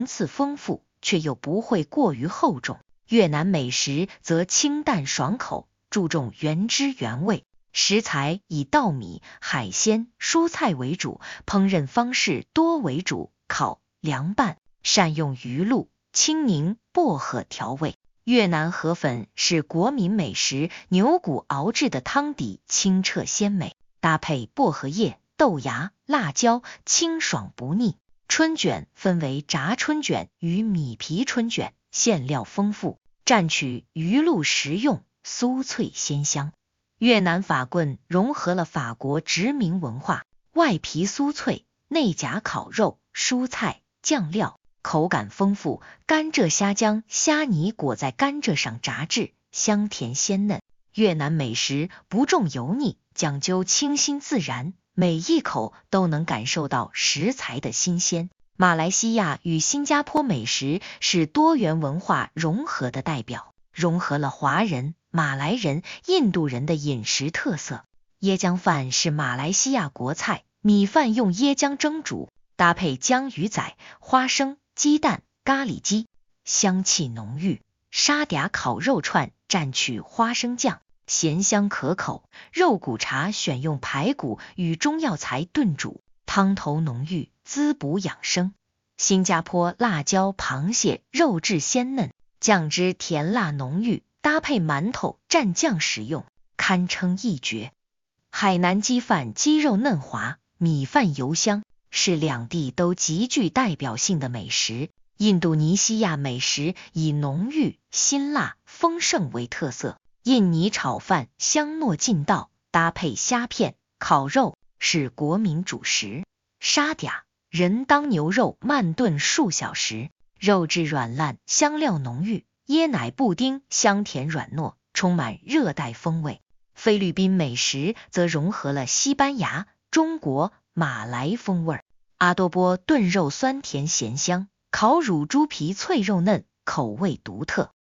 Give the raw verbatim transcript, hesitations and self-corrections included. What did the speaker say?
次丰富，却又不会过于厚重。越南美食则清淡爽口，注重原汁原味，食材以稻米、海鲜、蔬菜为主，烹饪方式多为煮、烤、凉拌，善用鱼露、青柠、薄荷调味。越南河粉是国民美食，牛骨熬制的汤底清澈鲜美，搭配薄荷叶、豆芽、辣椒，清爽不腻。春卷分为炸春卷与米皮春卷，馅料丰富，蘸取鱼露食用，酥脆鲜香。越南法棍融合了法国殖民文化，外皮酥脆，内夹烤肉、蔬菜、酱料，口感丰富。甘蔗虾浆虾泥裹在甘蔗上炸制，香甜鲜嫩。越南美食不重油腻，讲究清新自然，每一口都能感受到食材的新鲜。马来西亚与新加坡美食是多元文化融合的代表，融合了华人、马来人、印度人的饮食特色。椰浆饭是马来西亚国菜，米饭用椰浆蒸煮，搭配江鱼仔、花生、鸡蛋、咖喱鸡，香气浓郁。沙嗲烤肉串蘸取花生酱，咸香可口。肉骨茶选用排骨与中药材炖煮，汤头浓郁，滋补养生。新加坡辣椒螃蟹肉质鲜嫩，酱汁甜辣浓郁，搭配馒头蘸酱食用，堪称一绝。海南鸡饭鸡肉嫩滑，米饭油香，是两地都极具代表性的美食。印度尼西亚美食以浓郁、辛辣、丰盛为特色，印尼炒饭香糯劲道，搭配虾片、烤肉是国民主食。沙嗲人当牛肉慢炖数小时，肉质软烂，香料浓郁，椰奶布丁香甜软糯，充满热带风味。菲律宾美食则融合了西班牙、中国、马来风味。阿多波炖肉酸甜咸香，烤乳猪皮脆肉嫩，口味独特。